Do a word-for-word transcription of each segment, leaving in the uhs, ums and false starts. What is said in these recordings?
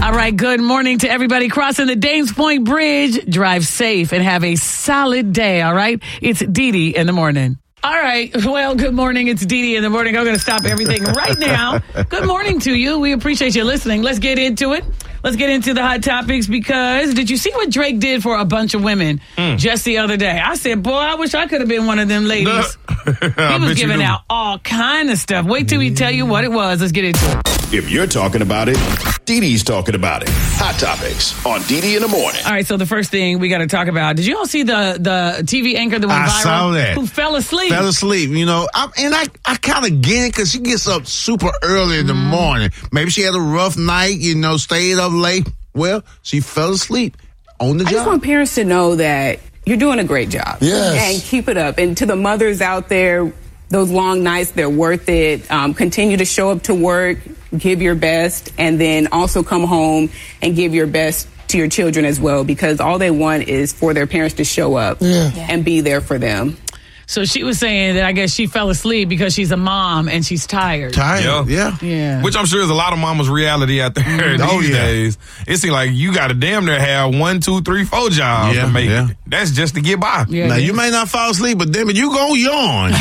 All right, good morning to everybody crossing the Dames Point Bridge. Drive safe and have a solid day, all right? It's Dee Dee in the morning. All right, well, good morning. It's Dee Dee in the morning. I'm going to stop everything right now. Good morning to you. We appreciate you listening. Let's get into it. Let's get into the hot topics because did you see what Drake did for a bunch of women mm. just the other day? I said, boy, I wish I could have been one of them ladies. He was giving out all kind of stuff. Wait till we tell you what it was. Let's get into it. If you're talking about it, Dee Dee's talking about it. Hot Topics on Dee Dee in the morning. All right, so the first thing we got to talk about, did you all see the, the T V anchor that went I viral? saw that. Who fell asleep. Fell asleep, you know. I, and I, I kind of get it because she gets up super early in the mm. morning. Maybe she had a rough night, you know, stayed up late. Well, she fell asleep on the I job. I just want parents to know that you're doing a great job. Yes. And keep it up. And to the mothers out there, those long nights, they're worth it. Um, continue to show up to work, give your best, and then also come home and give your best to your children as well, because all they want is for their parents to show up yeah. and be there for them. So she was saying that I guess she fell asleep because she's a mom and she's tired. Tired, yeah. yeah. yeah. Which I'm sure is a lot of mama's reality out there mm. these oh, yeah. days. It seems like you got to damn near have one, two, three, four jobs yeah, to make yeah. it. That's just to get by. Yeah, now, you may not fall asleep, but damn it, you gonna yawn.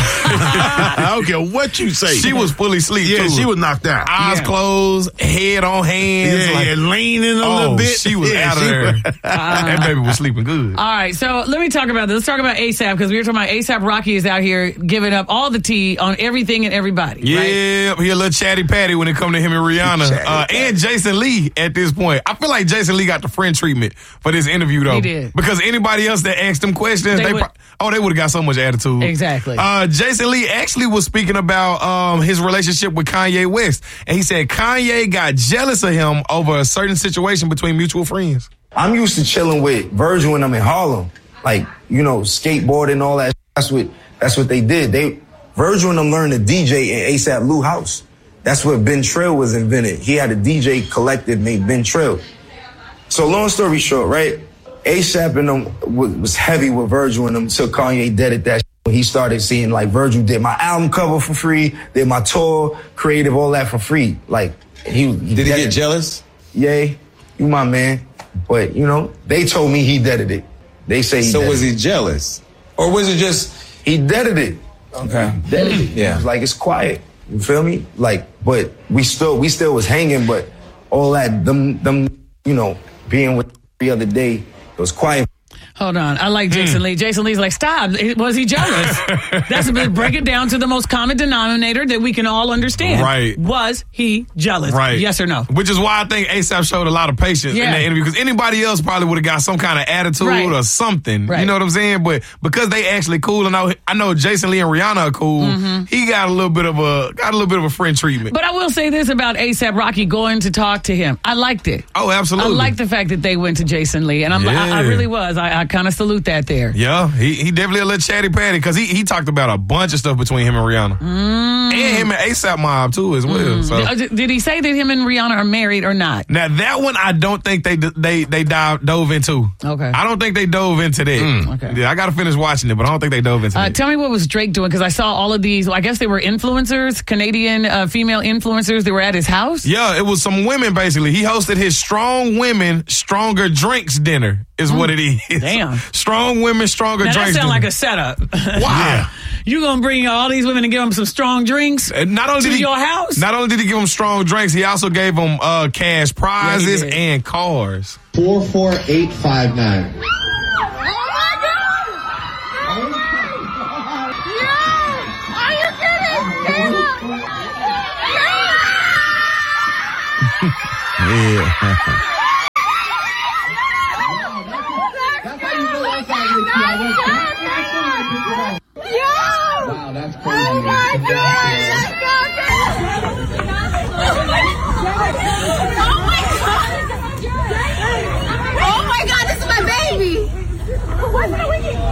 I don't care what you say. She was fully asleep, yeah, too. she was knocked out. Eyes yeah. closed, head on hands. Yeah, like, yeah, leaning a oh, little bit. She was yeah, out of she there. Was, uh, that baby was sleeping good. All right, so let me talk about this. Let's talk about ASAP, because we were talking about ASAP Rocky is out here giving up all the tea on everything and everybody. Yeah, right? he a little chatty patty when it come to him and Rihanna. Uh, and Jason Lee at this point. I feel like Jason Lee got the friend treatment for this interview, though. He did. Because anybody else that asked him questions, they, they pro- oh, they would have got so much attitude. Exactly. Uh, Jason Lee actually was speaking about um, his relationship with Kanye West. And he said Kanye got jealous of him over a certain situation between mutual friends. I'm used to chilling with Virgil when I'm in Harlem. Like, you know, skateboarding and all that. That's what that's what they did. They Virgil and them learned to D J in ASAP Lou house. That's where Ben Trill was invented. He had a D J collective named Ben Trill. So long story short, right? ASAP and them was heavy with Virgil and them until Kanye deaded that shit. When he started seeing like Virgil did my album cover for free, did my tour, creative, all that for free. Like he, he did he get jealous? Yay, you my man. But you know, they told me he deaded it. They say he so was it. he jealous, or was it just he deaded it? Okay, deaded it. Yeah, it was like it's quiet. You feel me? Like, but we still we still was hanging, but all that them them you know being with the other day, it was quiet. Hold on. I like Jason mm. Lee. Jason Lee's like, stop. Was he jealous? That's a break it down to the most common denominator that we can all understand. Right. Was he jealous? Right. Yes or no? Which is why I think ASAP showed a lot of patience yeah. in that interview, because anybody else probably would have got some kind of attitude right. or something. Right. You know what I'm saying? But because they actually cool, and I, I know Jason Lee and Rihanna are cool, mm-hmm. he got a little bit of a got a little bit of a friend treatment. But I will say this about ASAP Rocky going to talk to him. I liked it. Oh, absolutely. I liked the fact that they went to Jason Lee, and I'm yeah. I, I really was. I, I kind of salute that there. Yeah, he he definitely a little chatty patty, because he, he talked about a bunch of stuff between him and Rihanna. Mm. And him and ASAP Mob, too, as well. Mm. So. Did, did he say that him and Rihanna are married or not? Now, that one I don't think they they they dive, dove into. Okay. I don't think they dove into that. Mm. Okay. Yeah, I got to finish watching it, but I don't think they dove into uh, that. Tell me what was Drake doing, because I saw all of these, well, I guess they were influencers, Canadian uh, female influencers that were at his house? Yeah, it was some women, basically. He hosted his Strong Women, Stronger Drinks dinner, is mm. what it is. Damn. Strong Women, Stronger now, Drinks that sounds dinner. like a setup. Why? Yeah. You gonna bring all these women and give them some strong drinks uh, not only to did he, your house? Not only did he give them strong drinks, he also gave them uh, cash prizes yeah, and cars. Four four eight five nine. Yeah. Wow, that's crazy. Oh my God! Let's go! Oh my God! Oh my God! This is my baby. What's that with you?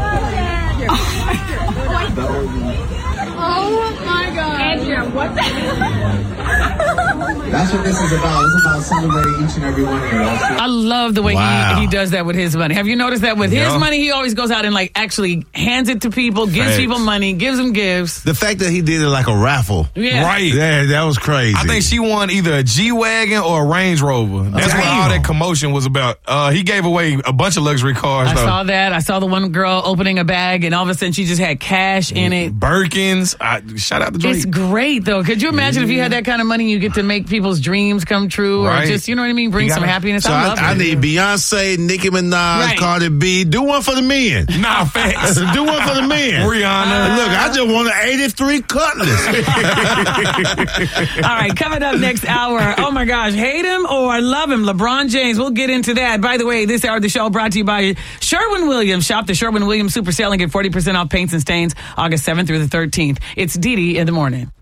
Oh my God! Andrea, what the? That's what this is about. all. It's about celebrating each and every one of you. I love the way Wow. he, he does that with his money. Have you noticed that with Yeah. his money, he always goes out and like actually hands it to people, gives Facts. people money, gives them gifts. The fact that he did it like a raffle. Yeah. Right. Yeah, that was crazy. I think she won either a G-Wagon or a Range Rover. That's what Damn. all that commotion was about. Uh, he gave away a bunch of luxury cars, I though. saw that. I saw the one girl opening a bag, and all of a sudden she just had cash in it. Birkins. I, shout out to Drake. It's great, though. Could you imagine if you had that kind of money, you get to make people's dreams come true, or Right. just, you know what I mean, bring You some gotta- happiness. So I I, love I it. need Beyonce, Nicki Minaj, Right. Cardi B. Do one for the men. Nah, facts. Do one for the men. Rihanna. Look, I just want an eighty-three Cutlass. All right, coming up next hour. Oh my gosh, hate him or love him? LeBron James. We'll get into that. By the way, this hour of the show brought to you by Sherwin-Williams. Shop the Sherwin-Williams Super Sale and get forty percent off paints and stains August seventh through the thirteenth. It's Dee Dee in the morning.